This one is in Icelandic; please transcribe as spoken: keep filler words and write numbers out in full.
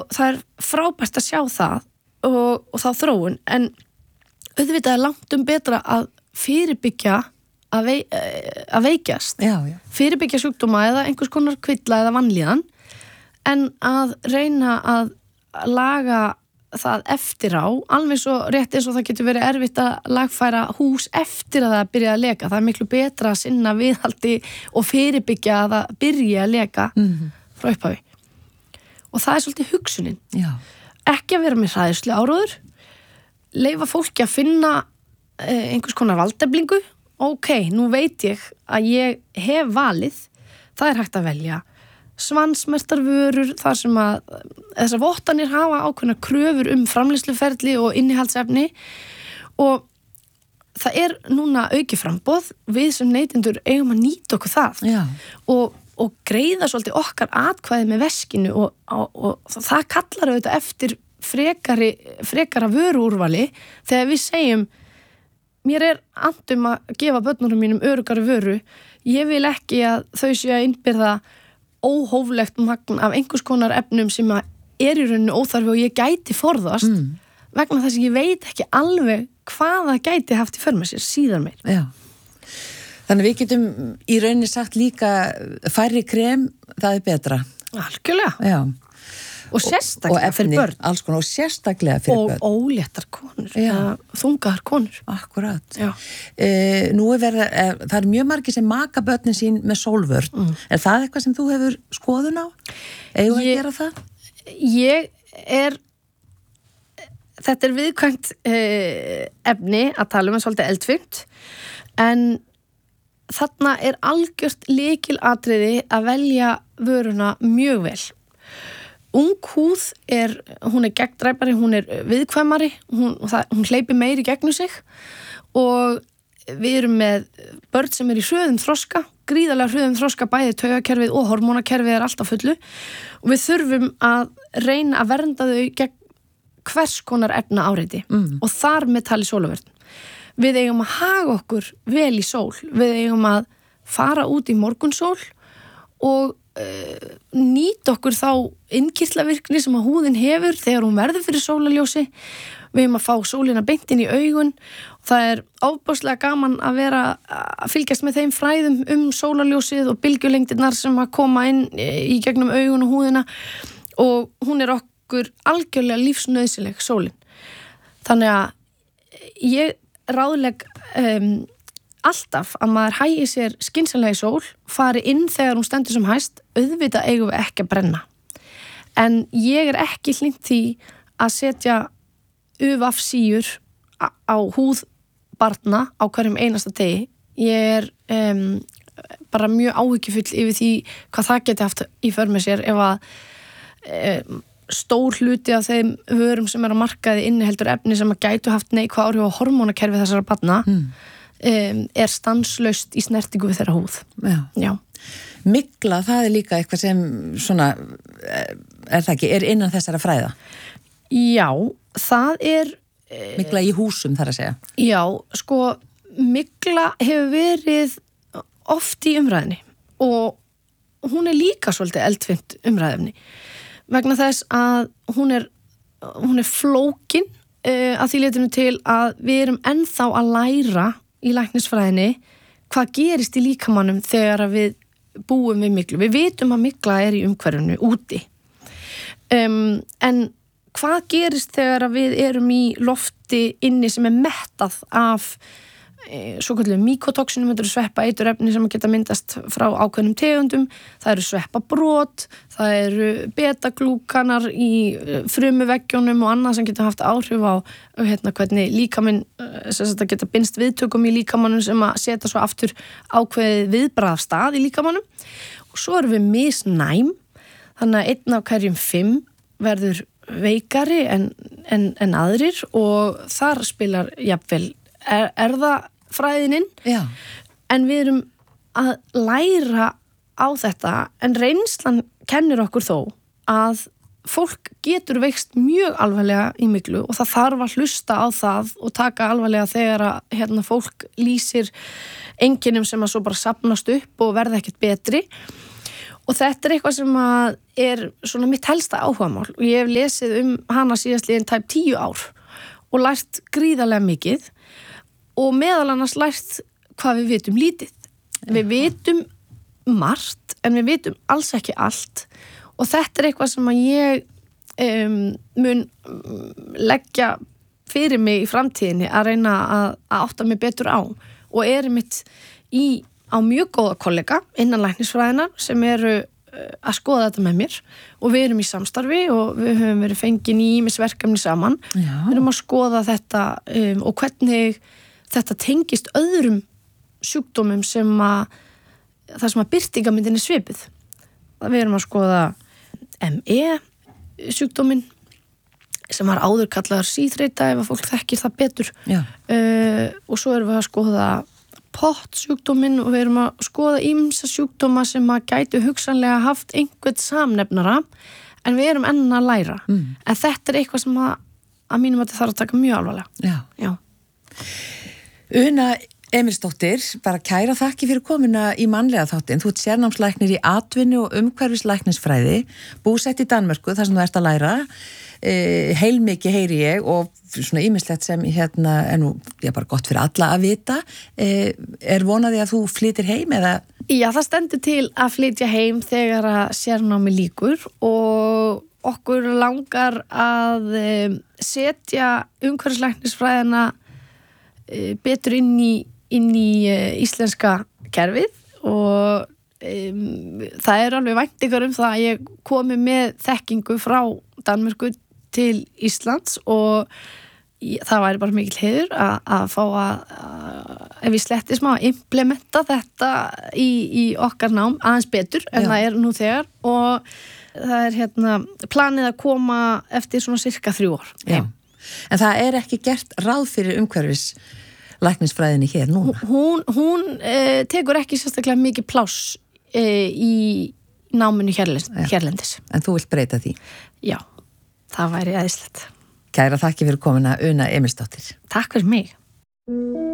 og það er frábært að sjá það og, og þá þróun, en auðvitað er langt um betra að fyrirbyggja að, vei, að veikjast, já, já. fyrirbyggja sjúkdóma eða einhvers konar kvilla eða vanlíðan, en að reyna að laga það eftir á, alveg svo rétt eins og það getur verið erfitt að lagfæra hús eftir að það byrja að leka. Það er miklu betra að sinna viðhaldi og fyrirbyggja að það byrja að leka mm-hmm. frá upphafi. Og það er svolítið hugsunin. Já. Ekki að vera með hræðslu áróður, leyfa fólki að finna eh, einhvers konar valdeflingu. Ok, nú veit ég að ég hef valið, það er hægt að velja svansmertar vörur, þar sem að þessar vottanir hafa ákveðna kröfur um framleiðsluferli og innihaldsefni, og það er núna aukið framboð, við sem neytendur eigum að nýta okkur það og, og greiða svolítið okkar atkvæði með veskinu og, og, og það kallar auðvitað eftir frekari, frekara vöruúrvali þegar við segjum mér er andum að gefa börnunum mínum öruggari vöru, ég vil ekki að þau séu að innbyrða óhóflegt magn af einhvers konar efnum sem er í rauninu óþarfi og ég gæti forðast mm. vegna þess að ég veit ekki alveg hvað það gæti haft í för með sér síðan meir. Já. Þannig við getum í rauninni sagt líka færri krem, það er betra. Algjörlega. Já. Og sérstaklega og efni, fyrir börn. Alls konar, og sérstaklega fyrir og börn. Og óléttar konur, þungaðar konur. Akkurat. Já. E, nú er verið, e, það er mjög margir sem maka börnin sín með sólvörn. Mm. Er það eitthvað sem þú hefur skoðun á? Eigum við að gera það? Ég er, þetta er viðkvæmt e, efni að tala um að svolítið eldfimt, en þarna er algjört lykilatriði að velja vöruna mjög vel. Ung húð er, hún er gegndræpari, hún er viðkvæmari, hún, það, hún hleypir meiri gegnum sig og við erum með börn sem er í hröðum þroska, gríðarlega hröðum þroska, bæði taugakerfið og hormónakerfið er alltaf fullu og við þurfum að reyna að vernda þau gegn hvers konar efna áreiti mm. og þar með tali sólarvörn. Við eigum að haga okkur vel í sól, við eigum að fara út í morgunsól og nýta okkur þá innkirtlavirkni sem að húðin hefur þegar hún verður fyrir sólarljósi. Við erum að fá sólina beint inn í augun og það er ofboðslega gaman að vera að fylgjast með þeim fræðum um sólarljósið og bylgjulengdirnar sem að koma inn í gegnum augun og húðina og hún er okkur algjörlega lífsnauðsynleg, sólin. Þannig að ég ráðleg um, alltaf að maður hægi sér skynsamlega í sól, fari inn þegar hún stendur sem hæst, auðvitað eigum við ekki að brenna. En ég er ekki hlynnt því að setja U V A-síur á, á húð barna á hverjum einasta degi. Ég er um, bara mjög áhyggjufull yfir því hvað það geti haft í för með sér ef að um, stór hluti af þeim vörum sem er á markaði inniheldur efni sem að gætu haft neikvæð áhrif á hormónakerfi þessara barna. Mm. Um, er stanslaust í snertingu við þeirra húð. Já. Já. Mygla, það er líka eitthvað sem svona, er það ekki, er innan þessara fræða? Já, það er mygla í húsum þar að segja. Já, sko mygla hefur verið oft í umræðinni og hún er líka svolítið eldfimt umræðinni vegna þess að hún er hún er flókin uh, að því leytinu til að við erum ennþá að læra í læknisfræðinni hvað gerist í líkamannum þegar við búum við myglu. Við vitum að mygla er í umhverfinu úti. Um, en hvað gerist þegar við erum í lofti inni sem er mettað af e, svo kallið mykotoxinum, þetta eru sveppa eiturefni sem geta myndast frá ákveðnum tegundum, það eru sveppabrot, það eru betaglúkanar í frumuveggjunum og annað sem geta haft áhrif á hérna, hvernig líkaminn, sem þetta geta binst viðtökum í líkamannum sem að setja svo aftur ákveðið viðbragð af stað í líkamannum. Og svo erum við misnæm, þannig að einn af hverjum fimm verður veikari en, en, en aðrir og þar spilar jafnvel er, erðafræðinin. Já. En við erum að læra á þetta en reynslan kennir okkur þó að fólk getur veikst mjög alvarlega í myglu og það þarf að hlusta á það og taka alvarlega þegar að hérna, fólk lýsir einkennum sem að svo bara safnast upp og verða ekkert betri. Og þetta er eitthvað sem að er svona mitt helsta áhugamál og ég hef lesið um hana síðastliðin tæp tíu ár og lært gríðarlega mikið og meðal annars lært hvað við vitum lítið. Við vitum margt en við vitum alls ekki allt og þetta er eitthvað sem að ég um, mun leggja fyrir mig í framtíðinni að reyna að, að átta mig betur á og er mitt í á mjög góða kollega innan læknisfræðinar sem eru að skoða þetta með mér og við erum í samstarfi og við höfum verið fengin í ýmis verkefni saman. Já. Við erum að skoða þetta um, og hvernig þetta tengist öðrum sjúkdómum sem að það sem að birtingamyndin er svipuð. Við erum að skoða M E sjúkdóminn sem var áður kallaður síþreita ef að fólk þekkir það betur. Uh, og svo erum við að skoða pott sjúkdóminn og við erum að skoða ýmsa sjúkdóma sem að gætu hugsanlega haft einhvern samnefnara en við erum enn að læra. Mm. En þetta er eitthvað sem að, að mínum að þetta þarf að taka mjög alvarlega. Já. Já. Una Emilsdóttir, bara kæra þakki fyrir komuna í mannlega þáttinn. Þú ert sérnámslæknir í atvinnu og umhverfislæknisfræði, búsett í Danmörku þar sem þú ert að læra. Eh, heilmikið heyri ég og svona ýmislegt sem hérna er nú já, bara gott fyrir alla að vita. Eh, er vonaði að þú flytir heim eða? Já, það stendur til að flytja heim þegar að sérnámi lýkur og okkur langar að um, setja umhverfislæknisfræðina uh, betur inn í, inn í uh, íslenska kerfið og um, það er alveg væntingar um það að ég komi með þekkingu frá Danmörku til Íslands og ég, það væri bara mikil heiður að, að fá að, að ef við sletti smá að implementa þetta í, í okkar nám aðeins betur en Já. Það er nú þegar og það er hérna planið að koma eftir svona cirka þrjú ár. Já. En það er ekki gert ráð fyrir umhverfis læknisfræðinni hér núna? Hún, hún eh, tekur ekki sérstaklega mikið pláss eh, í náminu hérlendis, hérlendis. En þú vilt breyta því? Já, það væri æðislegt. Kæra þakki fyrir komuna Una Emilsdóttir. Takk fyrir mig.